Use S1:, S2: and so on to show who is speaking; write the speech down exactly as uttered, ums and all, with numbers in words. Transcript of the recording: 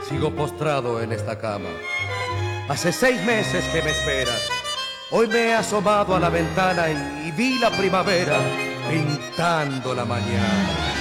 S1: Sigo postrado en esta cama. Hace seis meses que me esperas. Hoy me he asomado a la ventana y vi la primavera pintando la mañana.